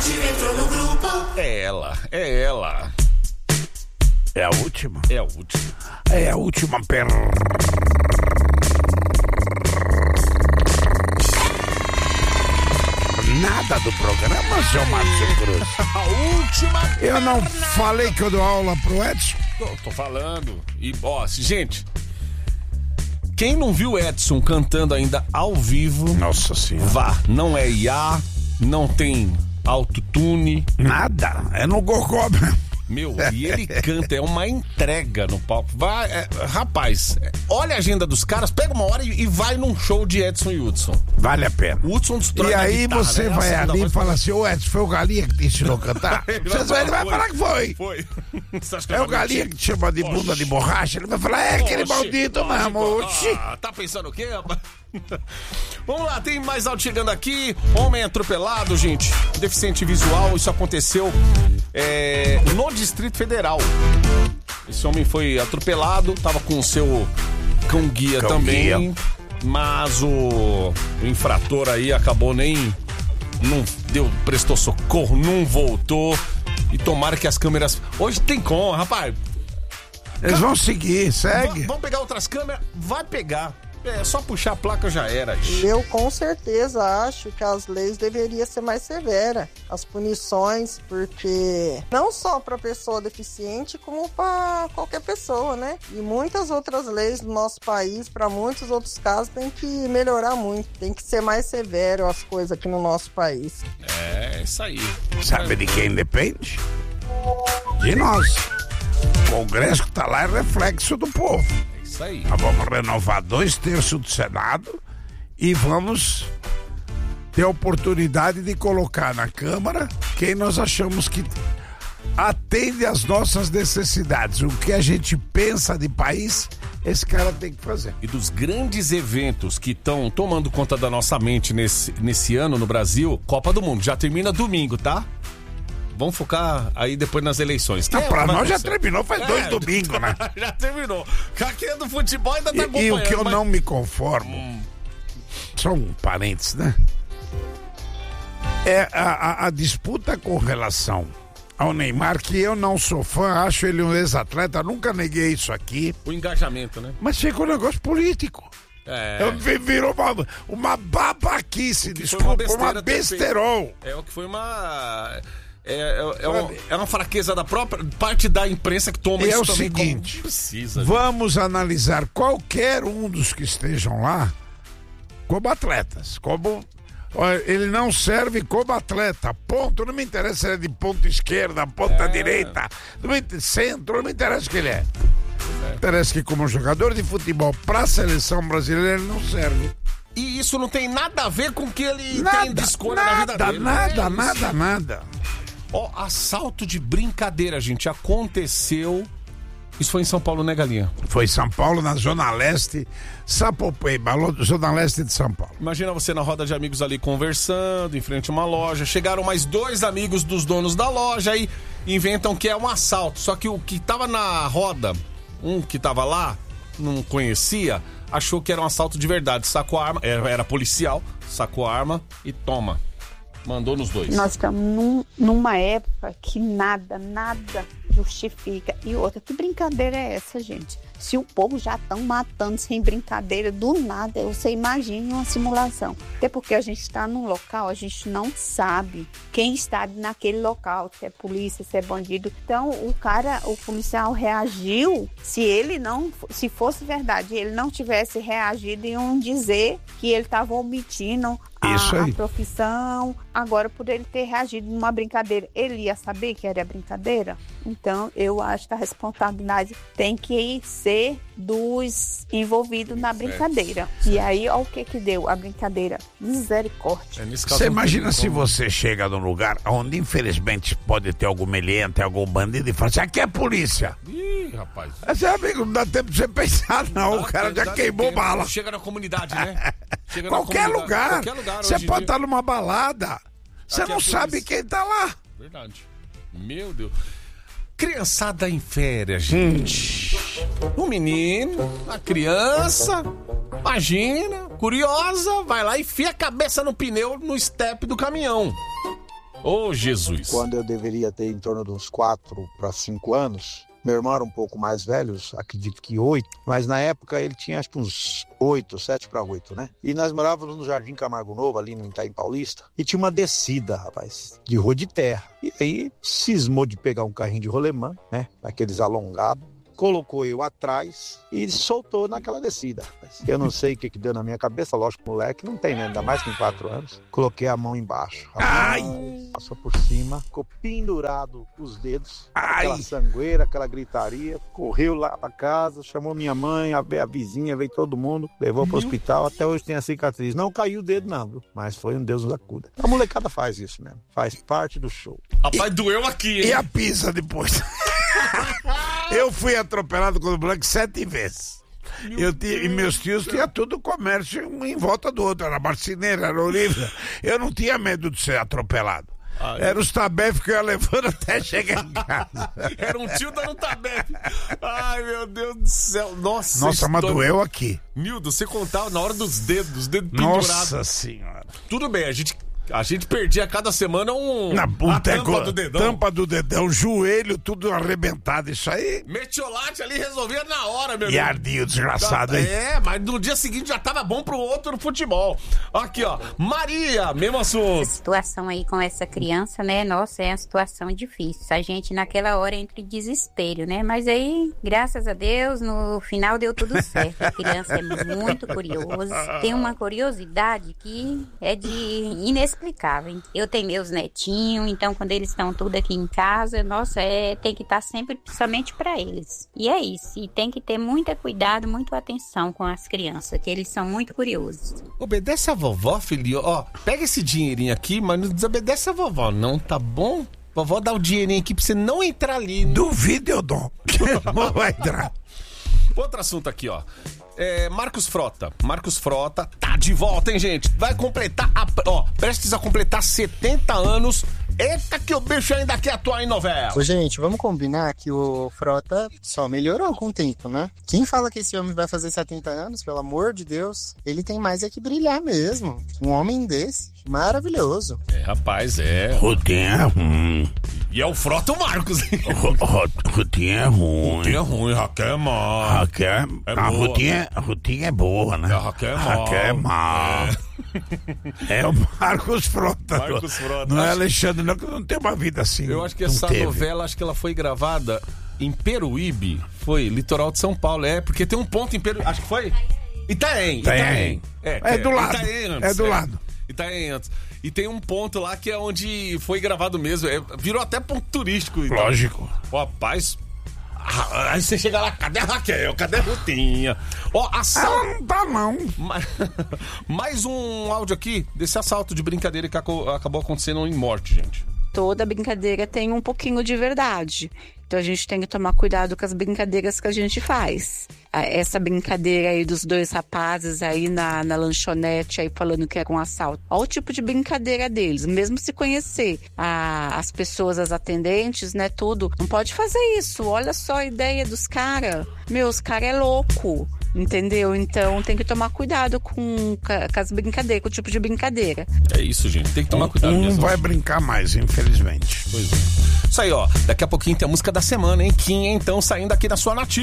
entrou no grupo. É ela, é ela. É a última? É a última. É a última nada do programa, seu Márcio Cruz. A última. Eu não falei que eu dou aula pro Edson? Tô falando. E, ó, gente, quem não viu Edson cantando ainda ao vivo, Nossa Senhora. vá. Não é IA, não tem autotune. Nada, é no gogó mesmo. Meu, e ele canta, é uma entrega no palco. Vai, rapaz, olha a agenda dos caras, pega uma hora e vai num show de Edson e Hudson. Vale a pena. O Hudson destrói E na aí guitarra, você né? A vai segunda ali e voz fala assim, ô Edson, foi o Galinha que te ensinou a cantar? Ele vai falar que foi. Foi. Você acha que É eu o vou Galinha mentir? que te chama de bunda de borracha. Ele vai falar, é aquele Oxi, maldito mesmo. oxi, Oxi. tá pensando o quê, rapaz? Vamos lá, tem mais áudio chegando aqui. Homem atropelado, gente. Deficiente visual, isso aconteceu no Distrito Federal. Esse homem foi atropelado, tava com o seu cão-guia também. Mas o infrator aí acabou não prestou socorro, não voltou. E tomara que as câmeras... Hoje tem como, rapaz. Eles vão seguir, segue. Vamos pegar outras câmeras? Vai pegar. É só puxar a placa, já era. Eu com certeza acho que as leis deveriam ser mais severas, as punições, porque não só para pessoa deficiente, como para qualquer pessoa, né? E muitas outras leis do nosso país, para muitos outros casos, tem que melhorar muito, tem que ser mais severo as coisas aqui no nosso país. É, isso aí. Sabe de quem depende? De nós. O Congresso que tá lá é reflexo do povo. Isso aí. Nós vamos renovar 2/3 do Senado e vamos ter a oportunidade de colocar na Câmara quem nós achamos que atende às nossas necessidades. O que a gente pensa de país, esse cara tem que fazer. E dos grandes eventos que estão tomando conta da nossa mente nesse ano no Brasil, Copa do Mundo. Já termina domingo, tá? Vamos focar aí depois nas eleições. Pra nós já terminou faz 2 domingos, né? Já terminou. Quem é do futebol ainda tá acompanhando. E o que eu não me conformo, só um parênteses, né? É a disputa com relação ao Neymar, que eu não sou fã, acho ele um ex-atleta, nunca neguei isso aqui. O engajamento, né? Mas ficou um negócio político. Virou uma babaquice, desculpa, uma besterol. É o que foi uma... É uma fraqueza da própria parte da imprensa que toma isso é o também seguinte, precisa. Vamos analisar qualquer um dos que estejam lá como atletas, ele não serve como atleta, ponto, não me interessa se ele é de ponta esquerda, ponta direita, centro, não me interessa o que ele é. Interessa que como jogador de futebol pra seleção brasileira ele não serve. E isso não tem nada a ver com o que ele tem de escolha na vida dele. Nada. Ó, assalto de brincadeira, gente, aconteceu. Isso foi em São Paulo, né, Galinha? Foi em São Paulo, na Zona Leste, Sapopemba, Zona Leste de São Paulo. Imagina você na roda de amigos ali conversando, em frente a uma loja. Chegaram mais 2 amigos dos donos da loja e inventam que é um assalto. Só que o que tava na roda, um que tava lá, não conhecia, achou que era um assalto de verdade. Sacou a arma, era policial, sacou a arma e toma. Mandou nos 2. Nós estamos numa época que nada justifica. E outra, que brincadeira é essa, gente? Se o povo já estão matando sem brincadeira, do nada, você imagina uma simulação. Até porque a gente está num local, a gente não sabe quem está naquele local, se é polícia, se é bandido. Então, o policial reagiu, se fosse verdade, ele não tivesse reagido, iam dizer que ele estava omitindo a profissão. Agora, por ele ter reagido numa brincadeira, ele ia saber que era brincadeira? Então, eu acho que a responsabilidade tem que ser dos envolvidos na brincadeira. E aí, olha o que deu a brincadeira. Misericórdia. Você imagina se você chega num lugar onde, infelizmente, pode ter algum meliante, algum bandido e fala assim, aqui é polícia. Ih, rapaz. Esse amigo, não dá tempo de você pensar, não. O cara já queimou bala. Chega na comunidade, né? Qualquer lugar. Você pode estar numa balada. Você não sabe quem tá lá. Verdade. Meu Deus. Criançada em férias, gente. Um menino, uma criança, imagina, curiosa, vai lá e enfia a cabeça no pneu, no estepe do caminhão. Ô, Jesus. Quando eu deveria ter em torno de uns 4 para 5 anos, meu irmão era um pouco mais velho, acredito que 8, mas na época ele tinha acho que uns 8, 7 para 8, né? E nós morávamos no Jardim Camargo Novo, ali no Itaim Paulista, e tinha uma descida, rapaz, de rua de terra. E aí cismou de pegar um carrinho de rolemã, né? Aqueles alongados. Colocou eu atrás e soltou naquela descida. Eu não sei o que deu na minha cabeça, lógico, moleque, não tem, né? Ainda mais com 4 anos. Coloquei a mão embaixo. Passou por cima, ficou pendurado os dedos. Aquela sangueira, aquela gritaria. Correu lá pra casa, chamou minha mãe, a vizinha, veio todo mundo, levou pro hospital. Até hoje tem a cicatriz. Não caiu o dedo, não, viu? Mas foi um Deus nos acuda. A molecada faz isso mesmo. Faz parte do show. Rapaz, doeu aqui, hein? E a pizza depois? Eu fui atropelado quando moleque 7 vezes. E meus tios tinham tudo comércio um em volta do outro. Era marceneira, era Olívia. Eu não tinha medo de ser atropelado. Era os tabefes que eu ia levando até chegar em casa. Era um tio dando tabefe. Ai, meu Deus do céu. Nossa, mas doeu aqui. Mildo, você contava na hora dos dedos pendurados. Nossa senhora. Tudo bem, a gente perdia cada semana a tampa do dedão. Tampa do dedão, joelho, tudo arrebentado. Isso aí. Metiolate ali resolvia na hora, meu E ardia o desgraçado aí. Mas no dia seguinte já tava bom pro outro no futebol. Aqui, ó. Maria, mesmo assunto. Essa situação aí com essa criança, né? Nossa, é uma situação difícil. A gente naquela hora entra em desespero, né? Mas aí, graças a Deus, no final deu tudo certo. A criança é muito curiosa. Tem uma curiosidade que é de inexplicável. Eu tenho meus netinhos, então quando eles estão tudo aqui em casa, nossa, tem que estar sempre somente para eles. E é isso, e tem que ter muito cuidado, muita atenção com as crianças, que eles são muito curiosos. Obedece a vovó, filho. Ó, pega esse dinheirinho aqui, mas não desobedece a vovó, não, tá bom? Vovó dá o dinheirinho aqui pra você não entrar ali. Duvido eu dou. Não vai entrar. Outro assunto aqui, ó. Marcos Frota tá de volta, hein, gente? Vai completar, prestes a completar 70 anos. Eita, que o bicho ainda quer atuar em novela. Ô, gente, vamos combinar que o Frota só melhorou com o tempo, né? Quem fala que esse homem vai fazer 70 anos, pelo amor de Deus, ele tem mais é que brilhar mesmo. Um homem desse, maravilhoso. Rapaz, Rotinha é ruim. E é o Frota o Marcos, hein? Rotinha é ruim. Rotinha é ruim, Raquel é má. A Rotinha é boa, né? A Raquel é má. Raquel é má. É o Marcos Frota. Não é Alexandre, não, que não tem uma vida assim. Eu acho que essa novela, ela foi gravada em Peruíbe. Foi, litoral de São Paulo. Porque tem um ponto em Peruíbe. Acho que foi Itaém. É do lado. Itaém antes, é do lado. Itaém antes. E tem um ponto lá que é onde foi gravado mesmo. Virou até ponto turístico. Lógico. Rapaz. Aí você chega lá, cadê a Raquel? Cadê a Rutinha? Assalto. Ela não tá, não. Mais um áudio aqui desse assalto de brincadeira que acabou acontecendo em morte, gente. Toda brincadeira tem um pouquinho de verdade. Então a gente tem que tomar cuidado com as brincadeiras que a gente faz. Essa brincadeira aí dos 2 rapazes aí na lanchonete aí falando que era um assalto. Olha o tipo de brincadeira deles. Mesmo se conhecer as pessoas, as atendentes, né, tudo. Não pode fazer isso. Olha só a ideia dos caras. Os caras é louco. Entendeu? Então tem que tomar cuidado com as brincadeiras, com o tipo de brincadeira. É isso, gente. Tem que tomar cuidado mesmo. Não vai brincar mais, infelizmente. Pois é. Isso aí, ó. Daqui a pouquinho tem a música da semana, hein? Kim, então, saindo aqui da sua Nativa.